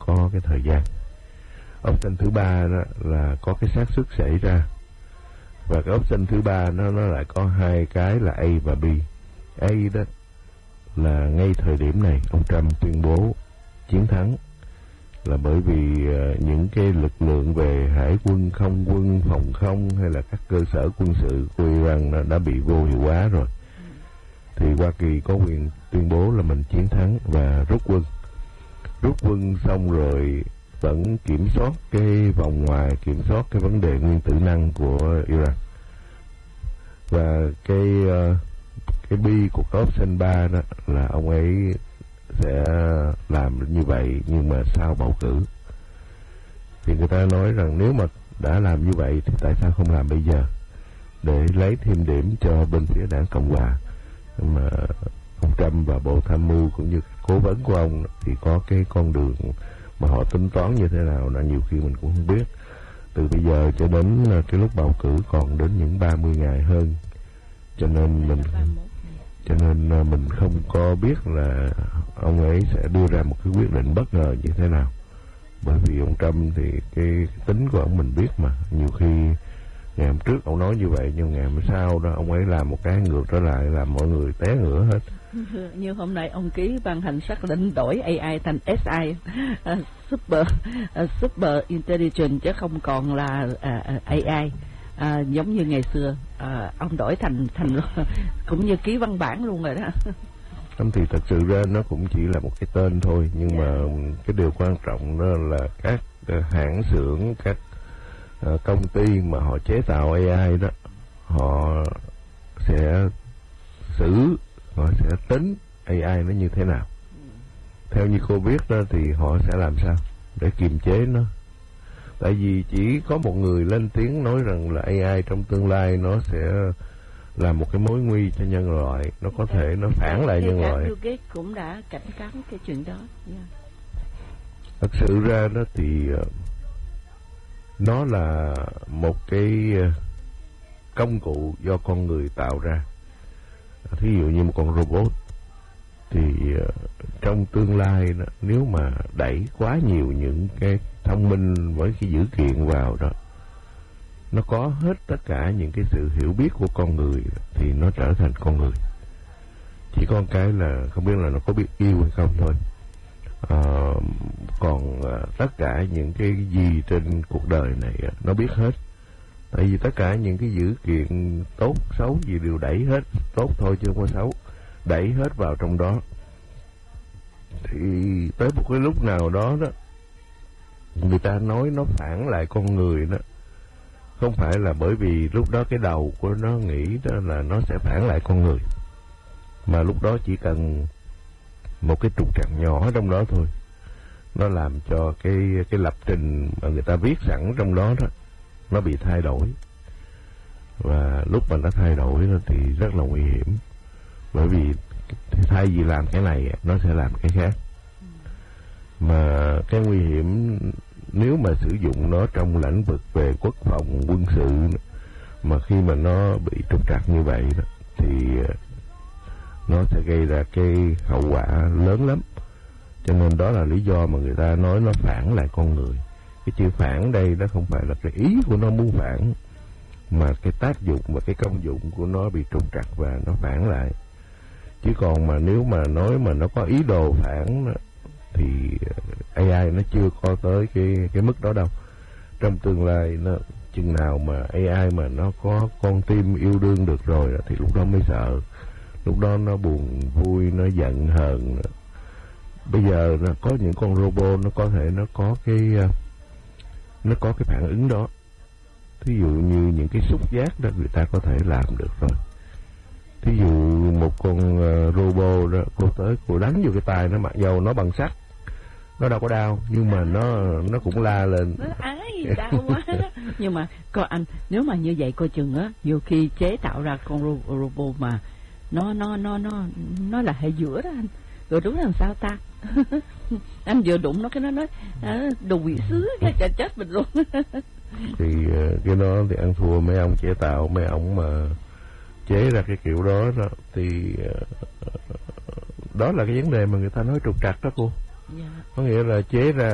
có cái thời gian. Option thứ ba đó là có cái xác suất xảy ra, và cái option thứ ba nó lại có hai cái là A và B. A đó là ngay thời điểm này ông Trump tuyên bố chiến thắng, là bởi vì những cái lực lượng về hải quân, không quân, phòng không hay là các cơ sở quân sự của Iran nó đã bị vô hiệu hóa rồi. Thì Hoa Kỳ có quyền tuyên bố là mình chiến thắng và rút quân. Rút quân xong rồi vẫn kiểm soát cái vòng ngoài, kiểm soát cái vấn đề nguyên tử năng của Iran. Và cái B của cái option 3 đó là ông ấy sẽ làm như vậy nhưng mà sau bầu cử. Thì người ta nói rằng nếu mà đã làm như vậy thì tại sao không làm bây giờ để lấy thêm điểm cho bên phía đảng Cộng hòa. Mà ông Trump và Bộ Tham mưu cũng như cố vấn của ông thì có cái con đường mà họ tính toán như thế nào là nhiều khi mình cũng không biết. Từ bây giờ cho đến cái lúc bầu cử còn đến những 30 ngày hơn, cho nên mình không có biết là ông ấy sẽ đưa ra một cái quyết định bất ngờ như thế nào. Bởi vì ông Trump thì cái tính của ông mình biết mà, nhiều khi ngày hôm trước ông nói như vậy nhưng ngày hôm sau đó ông ấy làm một cái ngược trở lại, làm mọi người té ngửa hết. Như hôm nay ông ký ban hành xác lệnh đổi AI thành SI, super intelligent, chứ không còn là AI. Giống như ngày xưa ông đổi thành cũng như ký văn bản luôn rồi đó. Không, thì thật sự ra nó cũng chỉ là một cái tên thôi, nhưng mà cái điều quan trọng đó là các hãng xưởng, các công ty mà họ chế tạo AI đó, họ sẽ họ sẽ tính AI nó như thế nào. Theo như cô biết đó thì họ sẽ làm sao để kiềm chế nó. Tại vì chỉ có một người lên tiếng nói rằng là AI trong tương lai nó sẽ là một cái mối nguy cho nhân loại, nó có thể nó phản lại nhân loại. Bill Gates cũng đã cảnh cáo cái chuyện đó. Thật sự ra đó thì nó là một cái công cụ do con người tạo ra. Thí dụ như một con robot thì trong tương lai đó, nếu mà đẩy quá nhiều những cái thông minh với cái dữ kiện vào đó, nó có hết tất cả những cái sự hiểu biết của con người thì nó trở thành con người. Chỉ có cái là không biết là nó có biết yêu hay không thôi. Còn tất cả những cái gì trên cuộc đời này nó biết hết. Tại vì tất cả những cái dữ kiện tốt xấu gì đều đẩy hết tốt thôi chứ không có xấu, đẩy hết vào trong đó. Thì tới một cái lúc nào đó đó, người ta nói nó phản lại con người đó, không phải là bởi vì lúc đó cái đầu của nó nghĩ đó là nó sẽ phản lại con người, mà lúc đó chỉ cần một cái trục trặc nhỏ trong đó thôi, nó làm cho cái lập trình mà người ta viết sẵn trong đó đó nó bị thay đổi. Và lúc mà nó thay đổi thì rất là nguy hiểm, bởi vì thay vì làm cái này nó sẽ làm cái khác. Mà cái nguy hiểm nếu mà sử dụng nó trong lĩnh vực về quốc phòng quân sự, mà khi mà nó bị trục trặc như vậy đó, thì nó sẽ gây ra cái hậu quả lớn lắm. Cho nên đó là lý do mà người ta nói nó phản lại con người. Cái chữ phản đây đó không phải là cái ý của nó muốn phản, mà cái tác dụng và cái công dụng của nó bị trục trặc và nó phản lại. Chứ còn mà nếu mà nói mà nó có ý đồ phản thì AI nó chưa có tới cái mức đó đâu. Trong tương lai nó chừng nào mà AI mà nó có con tim yêu đương được rồi thì lúc đó mới sợ. Lúc đó nó buồn vui, nó giận hờn. Bây giờ nó có những con robot nó có thể nó có cái phản ứng đó. Thí dụ như những cái xúc giác đó người ta có thể làm được rồi. Thí dụ một con robot đó, cô tới cô đánh vô cái tay nó, mặc dầu nó bằng sắt, nó đâu có đau, nhưng mà nó cũng la lên. Ái, đau quá. Nhưng mà coi anh, nếu mà như vậy coi chừng á, nhiều khi chế tạo ra con robot mà nó là hệ giữa đó anh, rồi đúng là làm sao ta? Anh vừa đụng nó cái nó nói đồ quỷ sứ, cái chết mình luôn. Thì cái đó thì ăn thua mấy ông chế tạo, mấy ông mà chế ra cái kiểu đó thì đó là cái vấn đề mà người ta nói trục trặc đó cô. Có nghĩa là chế ra